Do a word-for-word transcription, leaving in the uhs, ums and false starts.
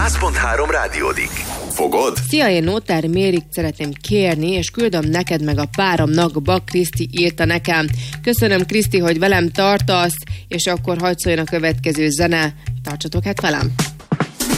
száz pont három rádiódik. Fogod? Szia, én Nótár Mérit szeretném kérni, és küldöm neked meg a páromnak, Bak Kriszti írta nekem. Köszönöm, Kriszti, hogy velem tartasz, és akkor hagyd szóljon a következő zene. Tartsatok hát velem!